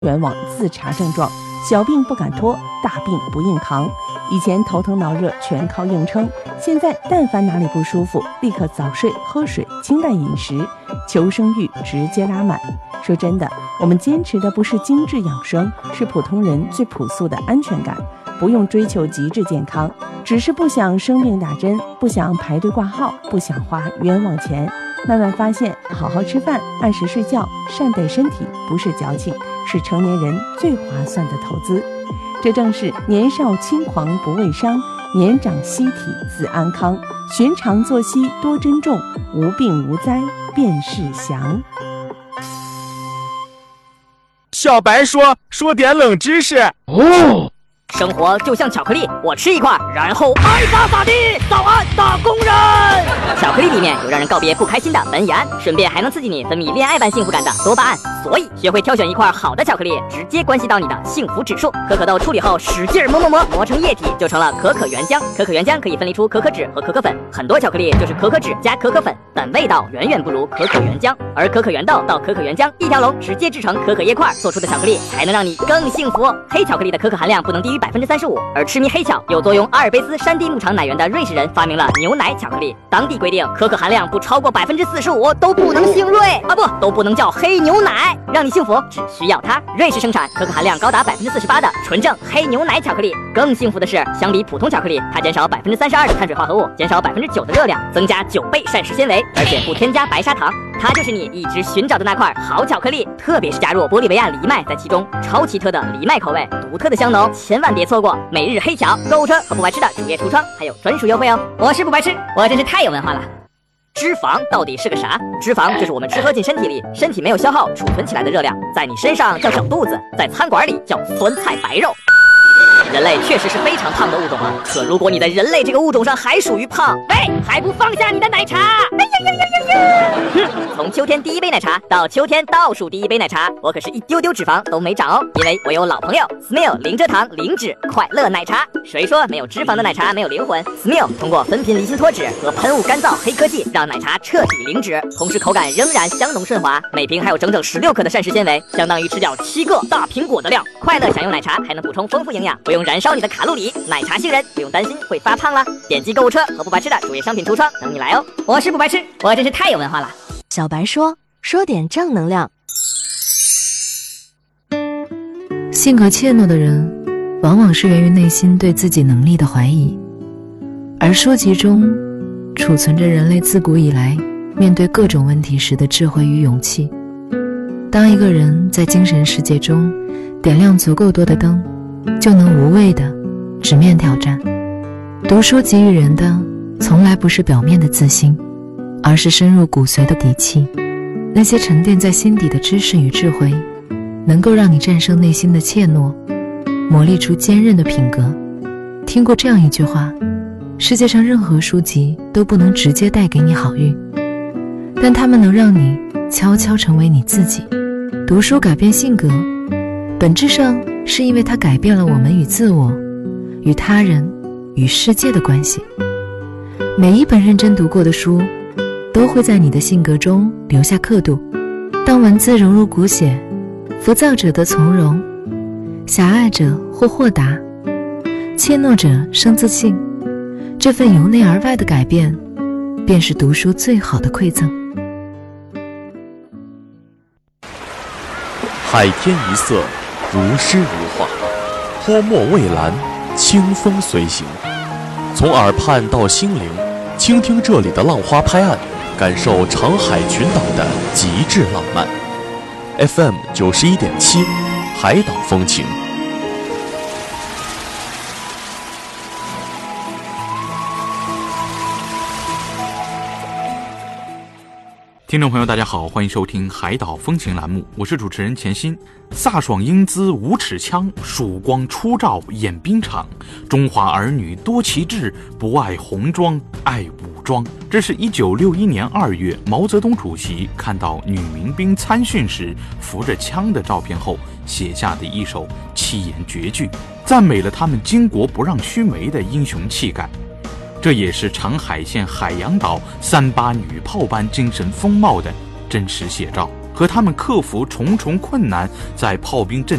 员网自查症状，小病不敢拖，大病不硬扛。以前头疼脑热全靠硬撑，现在但凡哪里不舒服，立刻早睡喝水，清淡饮食，求生欲直接拉满。说真的，我们坚持的不是精致养生，是普通人最朴素的安全感。不用追求极致健康，只是不想生病打针，不想排队挂号，不想花冤枉钱。慢慢发现，好好吃饭，按时睡觉，善待身体，不是矫情，是成年人最划算的投资。这正是年少轻狂不畏伤，年长息体自安康。寻常作息多珍重，无病无灾便是祥。 小白说点冷知识哦。生活就像巧克力，我吃一块，然后爱咋咋地。早安，打工人！巧克力里面有让人告别不开心的苯乙胺，顺便还能刺激你分泌恋爱般幸福感的多巴胺。所以，学会挑选一块好的巧克力，直接关系到你的幸福指数。可可豆处理后，使劲磨成液体，就成了可可原浆。可可原浆可以分离出可可脂和可可粉，很多巧克力就是可可脂加可可粉，但味道远远不如可可原浆。而可可原豆到可可原浆一条龙直接制成可可液块，做出的巧克力才能让你更幸福。黑巧克力的可可含量不能低于35%，而痴迷黑巧有作用阿尔卑斯山地牧场奶源的瑞士人发明了牛奶巧克力，当地规定可可含量不超过45%都不能姓瑞啊，都不能叫黑牛奶。让你幸福只需要它。瑞士生产可可含量高达48%的纯正黑牛奶巧克力。更幸福的是，相比普通巧克力，它减少32%的碳水化合物，减少9%的热量，增加9倍膳食纤维，而且不添加白砂糖。它就是你一直寻找的那块好巧克力，特别是加入玻利维亚藜麦在其中，超奇特的藜麦口味，独特的香浓，千万别错过。每日黑巧购物车和不白痴的主页橱窗还有专属优惠哦。我是不白痴，我真是太有文化了。脂肪到底是个啥？脂肪就是我们吃喝进身体里，身体没有消耗储存起来的热量，在你身上叫小肚子，在餐馆里叫酸菜白肉。人类确实是非常胖的物种了，可如果你在人类这个物种上还属于胖，喂，还不放下你的奶茶！从秋天第一杯奶茶到秋天倒数第一杯奶茶，我可是一丢丢脂肪都没长哦，因为我有老朋友 Smil 零蔗糖零脂快乐奶茶。谁说没有脂肪的奶茶没有灵魂？ Smil 通过分频离心脱脂和喷雾干燥黑科技，让奶茶彻底零脂，同时口感仍然香浓顺滑。每瓶还有整整16克的膳食纤维，相当于吃掉7个大苹果的量。快乐享用奶茶还能补充丰富营养，不用燃烧你的卡路里。奶茶星人不用担心会发胖啦。点击购物车和不白痴的主页商品橱窗等你来哦。我是不白痴，我真是太有文化了。 小白说点正能量。 性格怯懦的人往往是源于内心对自己能力的怀疑，而书籍中储存着人类自古以来面对各种问题时的智慧与勇气。当一个人在精神世界中点亮足够多的灯，就能无畏地直面挑战。读书给予人的从来不是表面的自信，而是深入骨髓的底气。那些沉淀在心底的知识与智慧，能够让你战胜内心的怯懦，磨砺出坚韧的品格。听过这样一句话，世界上任何书籍都不能直接带给你好运，但它们能让你悄悄成为你自己。读书改变性格，本质上是因为它改变了我们与自我、与他人、与世界的关系。每一本认真读过的书都会在你的性格中留下刻度。当文字融入骨血，浮躁者的从容，狭隘者或豁达，怯懦者生自信，这份由内而外的改变便是读书最好的馈赠。 海天一色，如诗如画，泼墨蔚蓝，清风随行。从耳畔到心灵，倾听这里的浪花拍岸，感受长海群岛的极致浪漫。FM 91.7，海岛风情。 听众朋友大家好，欢迎收听海岛风情栏目，我是主持人钱鑫。飒爽英姿无尺枪，曙光初照演兵场。中华儿女多奇志，不爱红装爱武装。这是1961年2月毛泽东主席看到女民兵参训时扶着枪的照片后写下的一首七言绝句，赞美了他们巾帼不让须眉的英雄气概。这也是长海县海洋岛38女炮班精神风貌的真实写照。 和他们克服重重困难，在炮兵阵